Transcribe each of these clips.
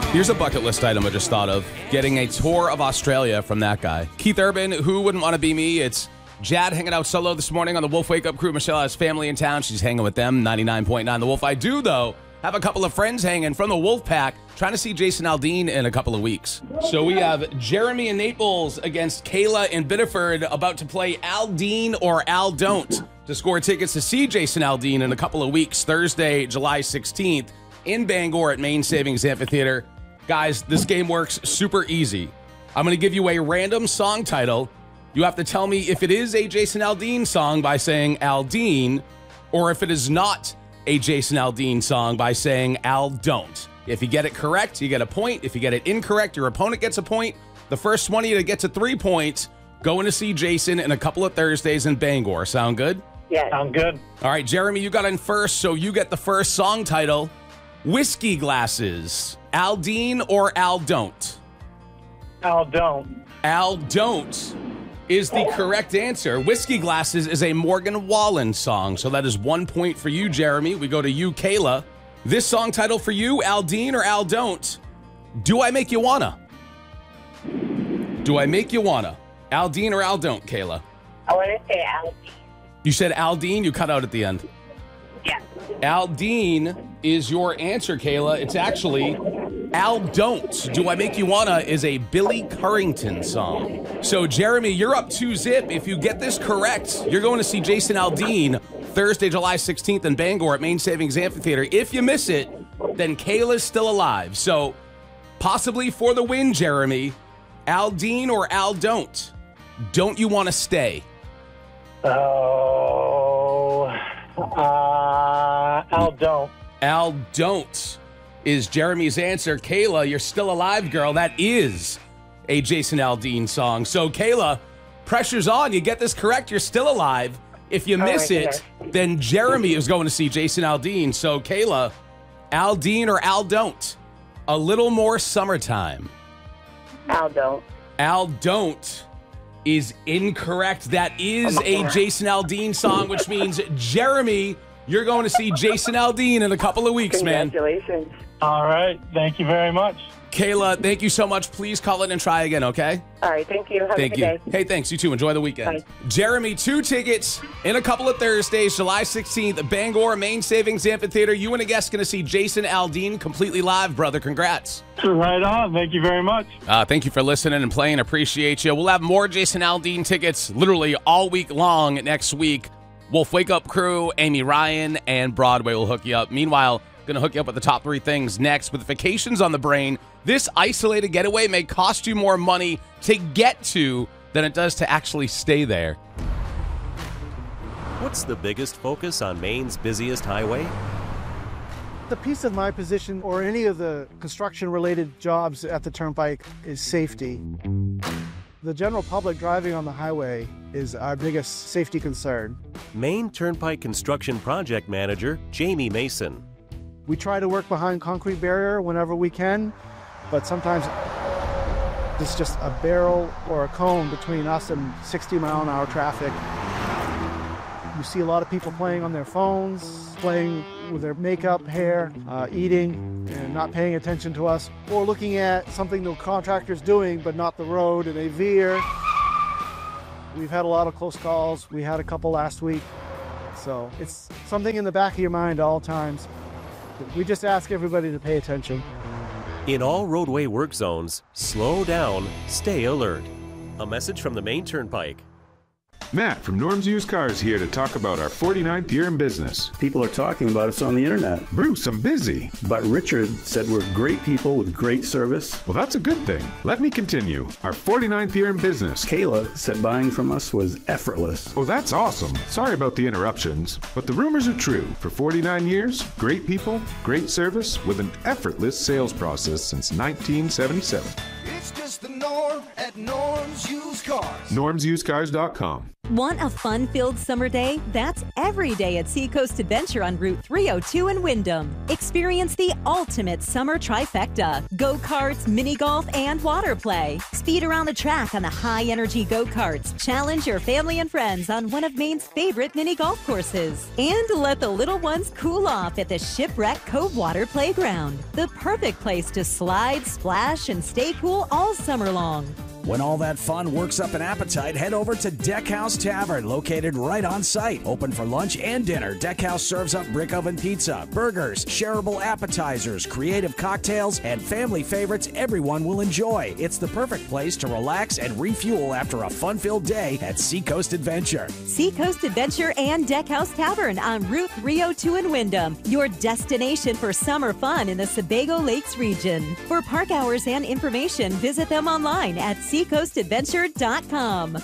Here's a bucket list item I just thought of. Getting a tour of Australia from that guy. Keith Urban, who wouldn't want to be me? It's Jad hanging out solo this morning on the Wolf Wake Up Crew. Michelle has family in town. She's hanging with them, 99.9 The Wolf. I do, though, have a couple of friends hanging from the Wolf Pack, trying to see Jason Aldean in a couple of weeks. So we have Jeremy in Naples against Kayla in Biddeford, about to play Aldean or Al Don't to score tickets to see Jason Aldean in a couple of weeks, Thursday, July 16th, in Bangor at Maine Savings Amphitheater. Guys, this game works super easy. I'm going to give you a random song title. You have to tell me if it is a Jason Aldean song by saying Aldean, or if it is not a Jason Aldean song by saying Al Don't. If you get it correct, you get a point. If you get it incorrect, your opponent gets a point. The first one of you to get to 3 points, going to see Jason in a couple of Thursdays in Bangor. Sound good? Yeah. Sound good. All right, Jeremy, you got in first, so you get the first song title. Whiskey Glasses. Aldean or Al Don't? Al Don't. Al Don't is the correct answer. Whiskey Glasses is a Morgan Wallen song, so that is 1 point for you, Jeremy. We go to you, Kayla. This song title for you, Aldean or Al Don't? Do I Make You Wanna? Do I Make You Wanna? Aldean or Al Don't, Kayla? I want to say Aldean. You said Aldean, you cut out at the end. Yeah. Aldean is your answer, Kayla. It's actually Al Don't. Do I Make You Wanna is a Billy Currington song. So, Jeremy, you're up 2-0. If you get this correct, you're going to see Jason Aldean Thursday, July 16th in Bangor at Maine Savings Amphitheater. If you miss it, then Kayla's still alive. So, possibly for the win, Jeremy, Aldean or Al Don't? Don't you want to stay? Al Don't. Al Don't is Jeremy's answer. Kayla, you're still alive, girl. That is a Jason Aldean song. So, Kayla, pressure's on. You get this correct, you're still alive. If you miss it, then Jeremy is going to see Jason Aldean. So, Kayla, Aldean or Al Don't? A little more summertime. Al Don't. Al Don't is incorrect. That is a Jason Aldean song, which means, Jeremy, you're going to see Jason Aldean in a couple of weeks, man. Congratulations. All right. Thank you very much. Kayla, thank you so much. Please call in and try again, okay? All right. Thank you. Have a good day. Hey, thanks. You too. Enjoy the weekend. Bye. Jeremy, 2 tickets in a couple of Thursdays, July 16th, Bangor, Maine Savings Amphitheater. You and a guest going to see Jason Aldean completely live, brother. Congrats. Right on. Thank you very much. Thank you for listening and playing. Appreciate you. We'll have more Jason Aldean tickets literally all week long next week. Wolf Wake Up Crew, Amy Ryan, and Broadway will hook you up. Meanwhile, going to hook you up with the top 3 things next. With vacations on the brain, this isolated getaway may cost you more money to get to than it does to actually stay there. What's the biggest focus on Maine's busiest highway? The piece of my position or any of the construction-related jobs at the Turnpike is safety. The general public driving on the highway is our biggest safety concern. Maine Turnpike Construction Project Manager Jamie Mason. We try to work behind concrete barrier whenever we can, but sometimes it's just a barrel or a cone between us and 60-mile-an-hour traffic. You see a lot of people playing on their phones, playing with their makeup, hair, eating, and not paying attention to us, or looking at something the contractor's doing but not the road, and they veer. We've had a lot of close calls. We had a couple last week. So it's something in the back of your mind all times. We just ask everybody to pay attention. In all roadway work zones, slow down, stay alert. A message from the Maine Turnpike. Matt from Norm's Used Cars here to talk about our 49th year in business. People are talking about us on the internet. Bruce, I'm busy. But Richard said we're great people with great service. Well, that's a good thing. Let me continue. Our 49th year in business. Kayla said buying from us was effortless. Oh, that's awesome. Sorry about the interruptions, but the rumors are true. For 49 years, great people, great service, with an effortless sales process since 1977. It's just the norm at Norm's Used Cars. NormsUsedCars.com. Want a fun-filled summer day? That's every day at Seacoast Adventure on Route 302 in Wyndham. Experience the ultimate summer trifecta: go-karts, mini golf, and water play. Speed around the track on the high-energy go-karts. Challenge your family and friends on one of Maine's favorite mini golf courses. And let the little ones cool off at the Shipwreck Cove Water Playground. The perfect place to slide, splash, and stay cool all summer long. When all that fun works up an appetite, head over to Deckhouse Tavern, located right on site. Open for lunch and dinner, Deckhouse serves up brick oven pizza, burgers, shareable appetizers, creative cocktails, and family favorites everyone will enjoy. It's the perfect place to relax and refuel after a fun-filled day at Seacoast Adventure. Seacoast Adventure and Deckhouse Tavern on Route 302 in Wyndham, your destination for summer fun in the Sebago Lakes region. For park hours and information, visit them online at SeacoastAdventure.com.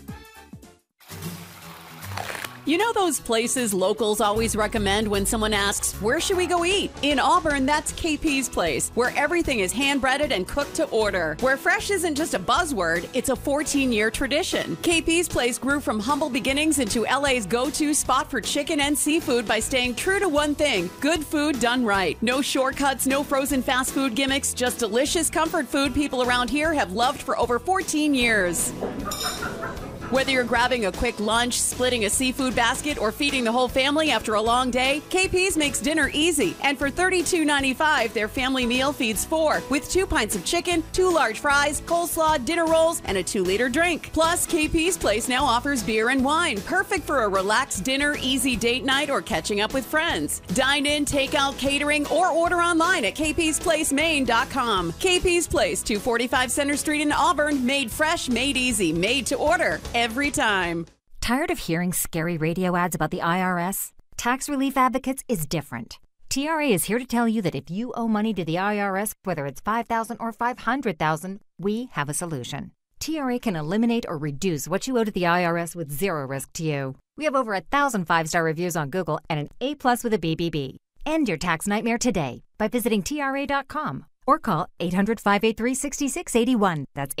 You know those places locals always recommend when someone asks, where should we go eat? In Auburn, that's KP's Place, where everything is hand-breaded and cooked to order. Where fresh isn't just a buzzword, it's a 14-year tradition. KP's Place grew from humble beginnings into LA's go-to spot for chicken and seafood by staying true to one thing: good food done right. No shortcuts, no frozen fast food gimmicks, just delicious comfort food people around here have loved for over 14 years. Whether you're grabbing a quick lunch, splitting a seafood basket, or feeding the whole family after a long day, KP's makes dinner easy. And for $32.95, their family meal feeds 4, with 2 pints of chicken, 2 large fries, coleslaw, dinner rolls, and a 2-liter drink. Plus, KP's Place now offers beer and wine, perfect for a relaxed dinner, easy date night, or catching up with friends. Dine in, take out, catering, or order online at kpsplacemaine.com. KP's Place, 245 Center Street in Auburn, made fresh, made easy, made to order. Every time. Tired of hearing scary radio ads about the IRS? Tax Relief Advocates is different. TRA is here to tell you that if you owe money to the IRS, whether it's $5,000 or $500,000, we have a solution. TRA can eliminate or reduce what you owe to the IRS with zero risk to you. We have over 1,000 5-star reviews on Google and an A+ with a BBB. End your tax nightmare today by visiting TRA.com or call 800-583-6681. That's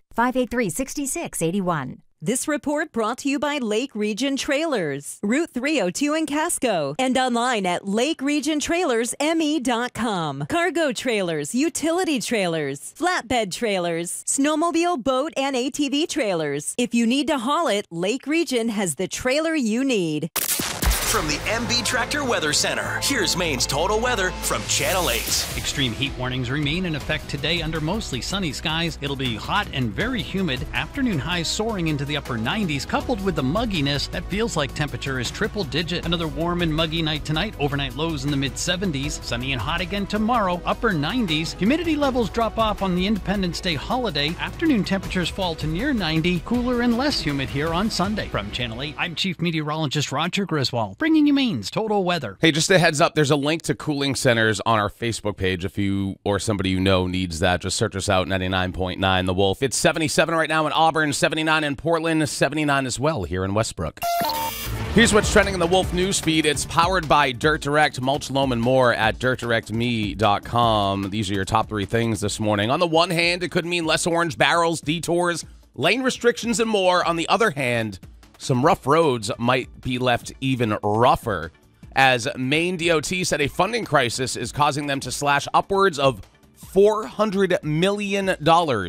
800-583-6681. This report brought to you by Lake Region Trailers, Route 302 in Casco, and online at lakeregiontrailersme.com. Cargo trailers, utility trailers, flatbed trailers, snowmobile, boat, and ATV trailers. If you need to haul it, Lake Region has the trailer you need. From the MB Tractor Weather Center, here's Maine's total weather from Channel 8. Extreme heat warnings remain in effect today under mostly sunny skies. It'll be hot and very humid. Afternoon highs soaring into the upper 90s, coupled with the mugginess that feels like temperature is triple digit. Another warm and muggy night tonight. Overnight lows in the mid-70s. Sunny and hot again tomorrow, upper 90s. Humidity levels drop off on the Independence Day holiday. Afternoon temperatures fall to near 90. Cooler and less humid here on Sunday. From Channel 8, I'm Chief Meteorologist Roger Griswold, bringing you Maine's total weather. Hey, just a heads up, there's a link to cooling centers on our Facebook page. If you or somebody you know needs that, just search us out, 99.9 The Wolf. It's 77 right now in Auburn, 79 in Portland, 79 as well here in Westbrook. Here's what's trending in the Wolf news feed. It's powered by Dirt Direct, mulch, loam, and more at dirtdirectme.com. These are your top 3 things this morning. On the one hand, it could mean less orange barrels, detours, lane restrictions, and more. On the other hand, some rough roads might be left even rougher, as Maine DOT said a funding crisis is causing them to slash upwards of $400 million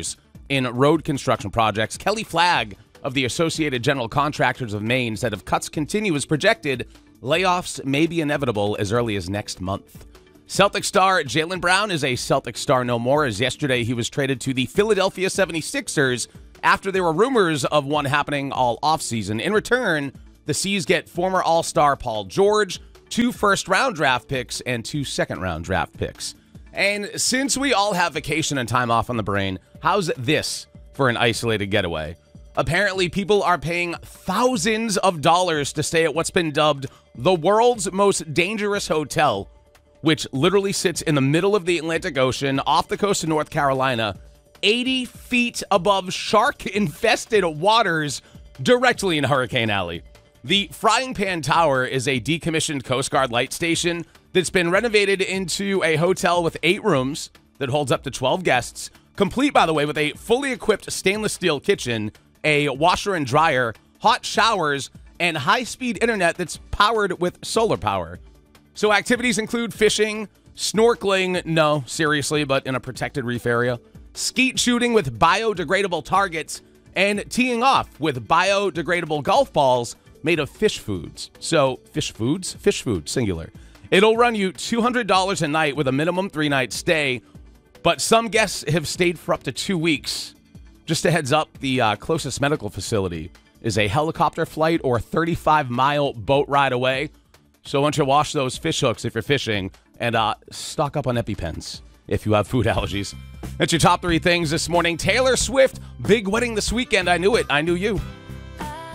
in road construction projects. Kelly Flagg of the Associated General Contractors of Maine said if cuts continue as projected, layoffs may be inevitable as early as next month. Celtic star Jaylen Brown is a Celtic star no more, as yesterday he was traded to the Philadelphia 76ers after there were rumors of one happening all offseason. In return, the C's get former All-Star Paul George, 2 first-round draft picks, and 2 second-round draft picks. And since we all have vacation and time off on the brain, how's this for an isolated getaway? Apparently, people are paying thousands of dollars to stay at what's been dubbed the world's most dangerous hotel, which literally sits in the middle of the Atlantic Ocean off the coast of North Carolina, 80 feet above shark-infested waters directly in Hurricane Alley. The Frying Pan Tower is a decommissioned Coast Guard light station that's been renovated into a hotel with 8 rooms that holds up to 12 guests, complete, by the way, with a fully equipped stainless steel kitchen, a washer and dryer, hot showers, and high-speed internet that's powered with solar power. So activities include fishing, snorkeling, no, seriously, but in a protected reef area, skeet shooting with biodegradable targets, and teeing off with biodegradable golf balls made of fish foods. So, fish foods, singular. It'll run you $200 a night with a minimum 3-night stay, but some guests have stayed for up to 2 weeks. Just a heads up, the closest medical facility is a helicopter flight or 35-mile boat ride away. So, why don't you wash those fish hooks if you're fishing and stock up on EpiPens if you have food allergies. That's your top 3 things this morning. Taylor Swift, big wedding this weekend. I knew it. I knew you.